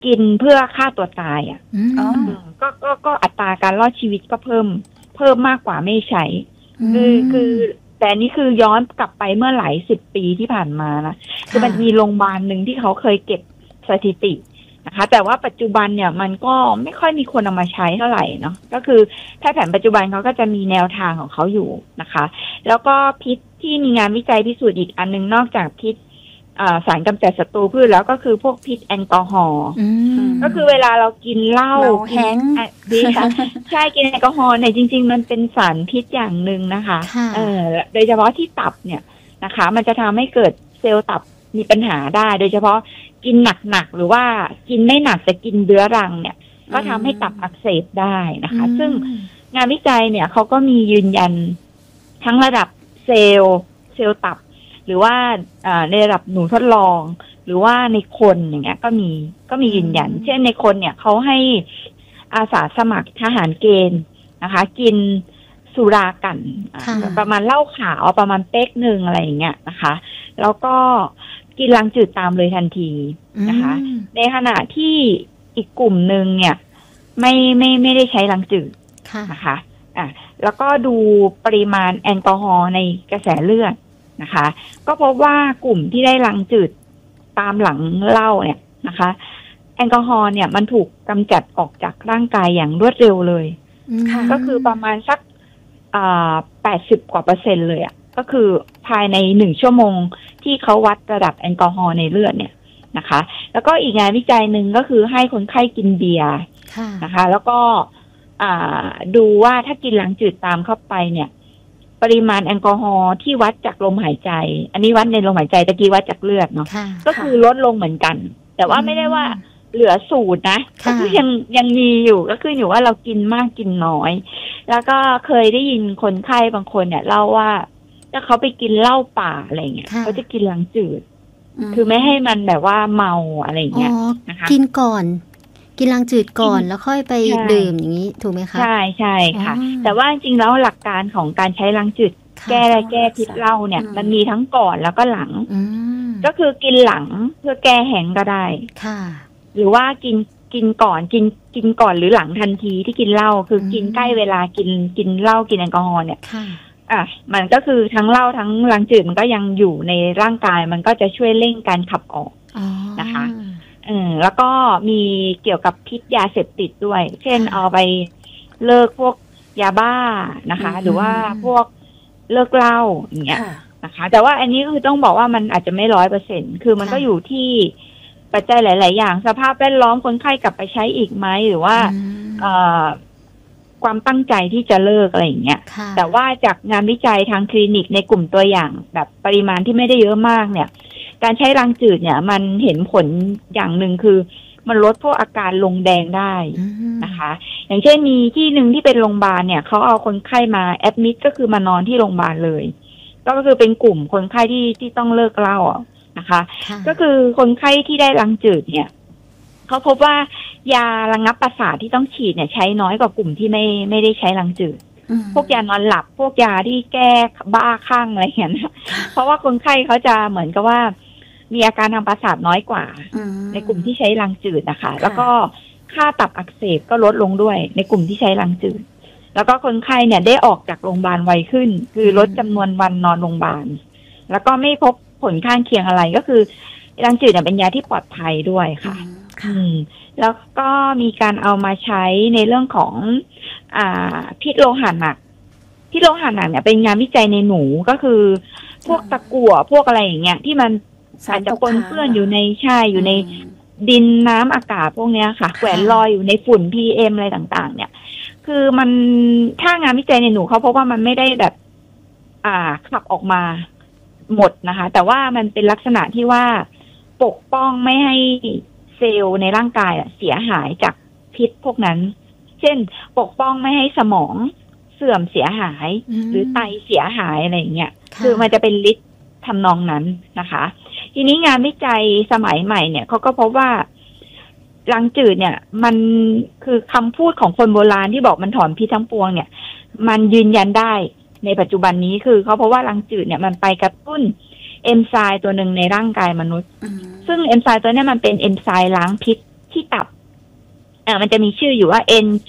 กินเพื่อฆ่าตัวตายอ่ะก็อัตราการรอดชีวิตก็เพิ่มมากกว่าไม่ใช้คือแต่นี่คือย้อนกลับไปเมื่อหลายสิบปีที่ผ่านมานะคือมันมีโรงพยาบาลหนึ่งที่เขาเคยเก็บสถิตินะคะแต่ว่าปัจจุบันเนี่ยมันก็ไม่ค่อยมีคนเอามาใช้เท่าไหร่เนาะก็คือแพทย์แผนปัจจุบันเขาก็จะมีแนวทางของเขาอยู่นะคะแล้วก็พิษที่มีงานวิจัยพิสูจน์อีกอันนึงนอกจากพิษสารกำจัดศัตรูพืชแล้วก็คือพวกพิษแอลกอฮอล์ก็คือเวลาเรากินเหล้าแห้งดีค่ะใช่กินแอลกอฮอล์เนี่ยจริงๆมันเป็นสารพิษอย่างหนึ่งนะคะโดยเฉพาะที่ตับเนี่ยนะคะมันจะทำให้เกิดเซลล์ตับมีปัญหาได้โดยเฉพาะกินหนักๆหรือว่ากินไม่หนักแต่กินเรื้อรังเนี่ยก็ทำให้ตับอักเสบได้นะคะซึ่งงานวิจัยเนี่ยเขาก็มียืนยันทั้งระดับเซลล์ตับหรือว่าในระดับหนูทดลองหรือว่าในคนอย่างเงี้ยก็มียืนยันเช่นในคนเนี่ยเขาให้อาสาสมัครทหารเกณฑ์นะคะกินสุรากันประมาณเหล้าขาวประมาณเป๊กหนึ่งอะไรอย่างเงี้ยนะคะแล้วก็กินลังจืดตามเลยทันทีนะคะในขณะที่อีกกลุ่มหนึ่งเนี่ยไม่ได้ใช้ลังจืดนะคะแล้วก็ดูปริมาณแอลกอฮอล์ในกระแสเลือดนะคะก็พบว่ากลุ่มที่ได้ลังจืดตามหลังเหล้าเนี่ยนะคะแอลกอฮอล์เนี่ยมันถูกกำจัดออกจากร่างกายอย่างรวดเร็วเลยก็คือประมาณสัก80 กว่า%เลยอ่ะก็คือภายใน1 ชั่วโมงที่เขาวัดระดับแอลกอฮอล์ในเลือดเนี่ยนะคะแล้วก็อีกงานวิจัยหนึ่งก็คือให้คนไข้กินเบียร์นะคะแล้วก็ดูว่าถ้ากินลังจืดตามเข้าไปเนี่ยปริมาณแอลกอฮอล์ที่วัดจากลมหายใจอันนี้วัดในลมหายใจตะกี้วัดจากเลือดเนาะก็คือลดลงเหมือนกันแต่ว่าไม่ได้ว่าเหลือสูตรนะก็คือยังมีอยู่ก็คืออยู่ว่าเรากินมากกินน้อยแล้วก็เคยได้ยินคนไข้บางคนเนี่ยเล่าว่าถ้าเขาไปกินเหล้าป่าอะไรเงี้ยเขาจะกินลังจืดคือไม่ให้มันแบบว่าเมาอะไรเงี้ยนะคะกินก่อนกินลังจืดก่อนแล้วค่อยไปดื่มอย่างนี้ถูกไหมคะใช่ค่ะแต่ว่าจริงๆแล้วหลักการของการใช้ลังจืดแก้พิษเหล้าเนี่ยมันมีทั้งก่อนแล้วก็หลังก็คือกินหลังเพื่อแก้แห้งก็ได้ค่ะหรือว่ากินก่อนกินก่อนหรือหลังทันทีที่กินเหล้าคือกินใกล้เวลากินเหล้ากินแอลกอฮอล์เนี่ยมันก็คือทั้งเหล้าทั้งลังจืดมันก็ยังอยู่ในร่างกายมันก็จะช่วยเร่งการขับออกนะคะแล้วก็มีเกี่ยวกับพิษยาเสพติดด้วยเช่นเอาไปเลิกพวกยาบ้านะคะหรือว่าพวกเลิกเหล้าอย่างเงี้ยนะคะแต่ว่าอันนี้ก็คือต้องบอกว่ามันอาจจะไม่100%คือมันก็อยู่ที่ปัจจัยหลายๆอย่างสภาพแวดล้อมคนไข้กลับไปใช้อีกไหมหรือว่าความตั้งใจที่จะเลิกอะไรอย่างเงี้ยแต่ว่าจากงานวิจัยทางคลินิกในกลุ่มตัวอย่างแบบปริมาณที่ไม่ได้เยอะมากเนี่ยการใช้ลังจืดเนี่ยมันเห็นผลอย่างหนึ่งคือมันลดพวกอาการลงแดงได้นะคะอย่างเช่นมีที่หนึ่งที่เป็นโรงพยาบาลเนี่ยเขาเอาคนไข้มาแอดมิดก็คือมานอนที่โรงพยาบาลเลยก็คือเป็นกลุ่มคนไข้ที่ต้องเลิกเหล้านะคะก็คือคนไข้ที่ได้ลังจืดเนี่ยเขาพบว่ายาระงับประสาทที่ต้องฉีดเนี่ยใช้น้อยกว่ากลุ่มที่ไม่ได้ใช้ลังจืดพวกยานอนหลับพวกยาที่แก้บ้าคลั่งอะไรอย่างเงี้ยเพราะว่าคนไข้เขาจะเหมือนกับว่ามีอาการทางประสาทน้อยกว่าในกลุ่มที่ใช้ลังจืดนะคะแล้วก็ค่าตับอักเสบก็ลดลงด้วยในกลุ่มที่ใช้ลังจืดแล้วก็คนไข้เนี่ยได้ออกจากโรงพยาบาลไวขึ้นคือลดจำนวนวันนอนโรงพยาบาลแล้วก็ไม่พบผลข้างเคียงอะไรก็คือลังจืดเนี่ยเป็นยาที่ปลอดภัยด้วยค่ะแล้วก็มีการเอามาใช้ในเรื่องของพิษโลหะหนักพิษโลหะหนักเนี่ยเป็นงานวิจัยในหนูก็คือพวกตะกั่วพวกอะไรอย่างเงี้ยที่มันอาจจะปนเปื้อนอยู่ในอยู่ในดินน้ำอากาศพวกเนี้ยค่ะแขวนลอยอยู่ในฝุ่น PM อะไรต่างๆเนี่ยคือมันถ้างานวิจัยในหนูเขาพบว่ามันไม่ได้แบบขับออกมาหมดนะคะแต่ว่ามันเป็นลักษณะที่ว่าปกป้องไม่ให้เซลล์ในร่างกายเสียหายจากพิษพวกนั้นเช่นปกป้องไม่ให้สมองเสื่อมเสียหายหรือไตเสียหายอะไรอย่างเงี้ยคือมันจะเป็นฤทธิ์ทำนองนั้นนะคะทีนี้งานวิจัยสมัยใหม่เนี่ยเขาก็พบว่าลังจืดเนี่ยมันคือคำพูดของคนโบราณที่บอกมันถอนพิษทั้งปวงเนี่ยมันยืนยันได้ในปัจจุบันนี้คือเขาเพราะว่าลังจืดเนี่ยมันไปกระตุ้นเอนไซม์ตัวหนึ่งในร่างกายมนุษย์ซึ่งเอนไซม์ตัวนี้มันเป็นเอนไซม์ล้างพิษที่ตับมันจะมีชื่ออยู่ว่า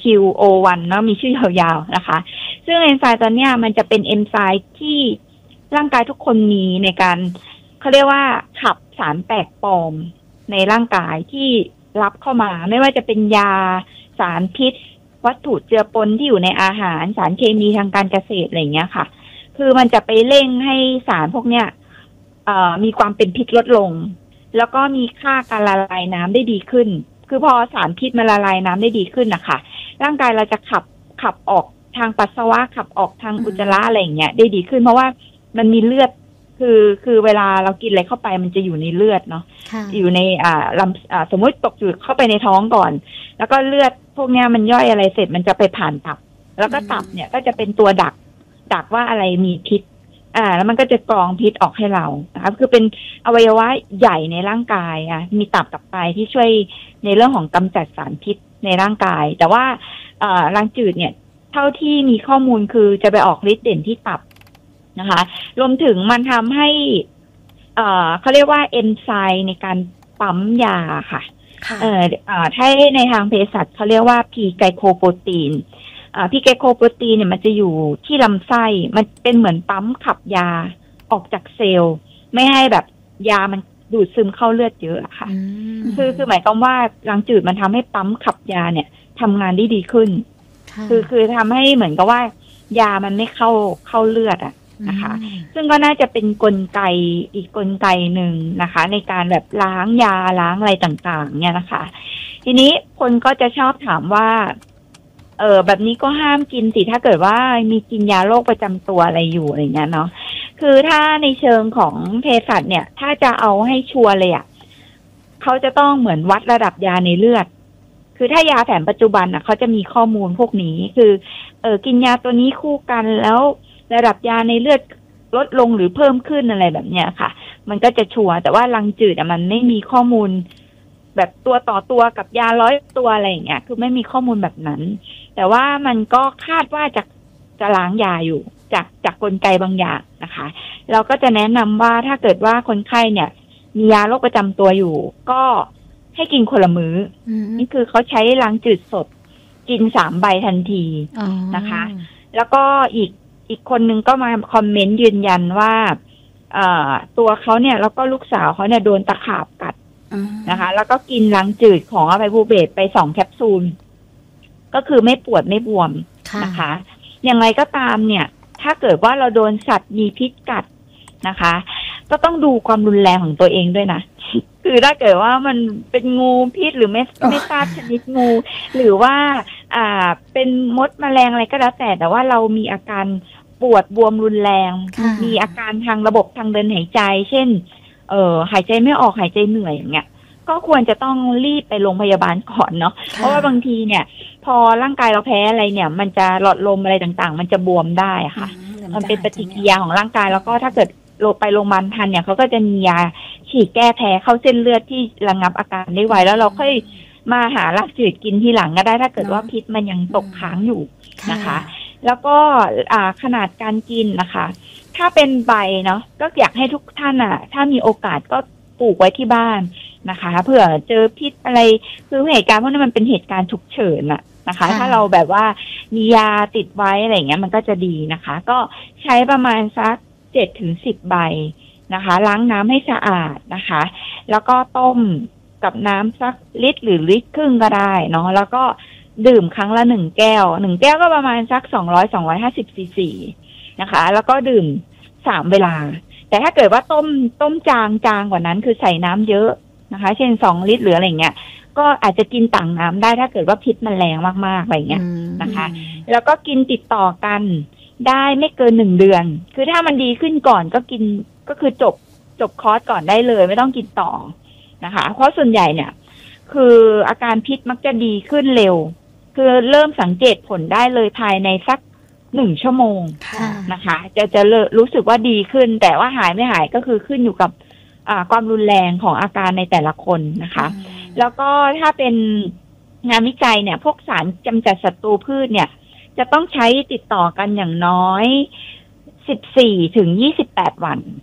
NQO1 เนาะมีชื่อยาวๆนะคะซึ่งเอนไซม์ตัวเนี้ยมันจะเป็นเอนไซม์ที่ร่างกายทุกคนมีในการเขาเรียกว่าขับสารแปลกปลอมในร่างกายที่รับเข้ามาไม่ว่าจะเป็นยาสารพิษวัตถุเจือปนที่อยู่ในอาหารสารเคมีทางการเกษตรอะไรอย่างเงี้ยค่ะคือมันจะไปเร่งให้สารพวกเนี้ยมีความเป็นพิษลดลงแล้วก็มีค่าการละลายน้ำได้ดีขึ้นคือพอสารพิษมันละลายน้ำได้ดีขึ้นนะคะร่างกายเราจะขับออกทางปัสสาวะขับออกทางอุจจาระอะไรอย่างเงี้ยได้ดีขึ้นเพราะว่ามันมีเลือดคือเวลาเรากินอะไรเข้าไปมันจะอยู่ในเลือดเนาะอยู่ในลำสมมติตกอยู่เข้าไปในท้องก่อนแล้วก็เลือดพวกเนี้ยมันย่อยอะไรเสร็จมันจะไปผ่านตับแล้วก็ตับเนี่ยก็จะเป็นตัวดักว่าอะไรมีพิษแล้วมันก็จะกรองพิษออกให้เรานะคะคือเป็นอวัยวะใหญ่ในร่างกายมีตับกับไตที่ช่วยในเรื่องของกำจัดสารพิษในร่างกายแต่ว่ารังจืดเนี่ยเท่าที่มีข้อมูลคือจะไปออกฤทธิ์เด่นที่ตับนะคะรวมถึงมันทำให้เขาเรียกว่าเอนไซม์ในการปั๊มยาค่ะถ้าในทางเภสัชเขาเรียกว่าพีไกลโคโปรตีนพีไกลโคโปรตีนเนี่ยมันจะอยู่ที่ลำไส้มันเป็นเหมือนปั๊มขับยาออกจากเซลล์ไม่ให้แบบยามันดูดซึมเข้าเลือดเยอะค่ะคือหมายความว่ารังจืดมันทำให้ปั๊มขับยาเนี่ยทำงานได้ดีขึ้นคือทำให้เหมือนกับว่ายามันไม่เข้าเลือดนะคะซึ่งก็น่าจะเป็นกลไกอีกกลไกหนึ่งนะคะ ในการแบบล้างยาล้างอะไรต่างๆเนี่ยนะคะทีนี้คนก็จะชอบถามว่าแบบนี้ก็ห้ามกินสิถ้าเกิดว่ามีกินยาโรคประจำตัวอะไรอยู่อะไรเงี้ยเนาะคือถ้าในเชิงของเภสัชเนี่ยถ้าจะเอาให้ชัวร์เลยเขาจะต้องเหมือนวัดระดับยาในเลือดคือถ้ายาแผนปัจจุบันเขาจะมีข้อมูลพวกนี้คือกินยาตัวนี้คู่กันแล้วระดับยาในเลือดลดลงหรือเพิ่มขึ้นอะไรแบบเนี้ยค่ะมันก็จะชัวร์แต่ว่ารังจืดมันไม่มีข้อมูลแบบตัวต่อตัวกับยา100 ตัวอะไรอย่างเงี้ยคือไม่มีข้อมูลแบบนั้นแต่ว่ามันก็คาดว่าจะล้างยาอยู่จากกลไกบางอย่างนะคะเราก็จะแนะนำว่าถ้าเกิดว่าคนไข้เนี่ยมียาโรคประจำตัวอยู่ก็ให้กินคนละมื้อนี่คือเขาใช้ล้างจืดสดกิน3 ใบทันทีนะคะแล้วก็อีกคนนึงก็มาคอมเมนต์ยืนยันว่าตัวเขาเนี่ยแล้วก็ลูกสาวเขาเนี่ยโดนตะขาบกัดนะคะแล้วก็กินล้างจืดของอะไพบูเบตไป2 แคปซูลก็คือไม่ปวดไม่บวมนะคะอย่างไรก็ตามเนี่ยถ้าเกิดว่าเราโดนสัตว์มีพิษกัดนะคะก็ต้องดูความรุนแรงของตัวเองด้วยนะคือถ้าเกิดว่ามันเป็นงูพิษหรือไม่ทราบชนิดงูหรือว่าเป็นมดแมลงอะไรก็แล้วแต่ว่าเรามีอาการปวดบวมรุนแรงมีอาการทางระบบทางเดินหายใจเช่นหายใจไม่ออกหายใจเหนื่อยอย่างเงี้ยก็ควรจะต้องรีบไปโรงพยาบาลก่อนเนาะเพราะว่าบางทีเนี่ยพอร่างกายเราแพ้อะไรเนี่ยมันจะหลอดลมอะไรต่างๆมันจะบวมได้ค่ะมันเป็นปฏิกิริยาของร่างกายแล้วก็ถ้าเกิดไปโรงพยาบาลทันเนี่ยเขาก็จะมียาฉีดแก้แพ้เข้าเส้นเลือดที่ระงับอาการได้ไวแล้วเราค่อยมาหารังจืดกินทีหลังก็ได้ถ้าเกิดว่าพิษมันยังตกค้างอยู่นะคะแล้วก็ขนาดการกินนะคะถ้าเป็นใบเนาะก็อยากให้ทุกท่านถ้ามีโอกาสก็ปลูกไว้ที่บ้านนะคะเผื่อเจอพิษอะไรคือเหตุการณ์พวกนั้นมันเป็นเหตุการณ์ฉุกเฉินนะคะถ้าเราแบบว่ามียาติดไว้อะไรอย่างเงี้ยมันก็จะดีนะคะก็ใช้ประมาณสัก7-10 ใบนะคะล้างน้ำให้สะอาดนะคะแล้วก็ต้มกับน้ำสักลิตรหรือลิตรครึ่งก็ได้เนาะแล้วก็ดื่มครั้งละ1 แก้ว1 แก้วก็ประมาณสัก200-250 ซีซีนะคะแล้วก็ดื่ม3 เวลาแต่ถ้าเกิดว่าต้มจางกว่านั้นคือใส่น้ำเยอะนะคะเช่น2 ลิตรหรืออะไรเงี้ยก็อาจจะกินต่างน้ำได้ถ้าเกิดว่าพิษมันแรงมากๆอะไรเงี้ยนะคะแล้วก็กินติดต่อกันได้ไม่เกิน1 เดือนคือถ้ามันดีขึ้นก่อนก็กินก็คือจบคอร์สก่อนได้เลยไม่ต้องกินต่อนะคะเพราะส่วนใหญ่เนี่ยคืออาการพิษมักจะดีขึ้นเร็วคือเริ่มสังเกตผลได้เลยภายในสัก1 ชั่วโมงนะคะจะรู้สึกว่าดีขึ้นแต่ว่าหายไม่หายก็คือขึ้นอยู่กับความรุนแรงของอาการในแต่ละคนนะคะแล้วก็ถ้าเป็นงานวิจัยเนี่ยพวกสารกำจัดศัตรูพืชเนี่ยจะต้องใช้ติดต่อกันอย่างน้อย14-28 วัน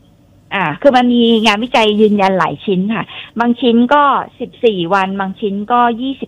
คือมันมีงานวิจัยยืนยันหลายชิ้นค่ะบางชิ้นก็14 วันบางชิ้นก็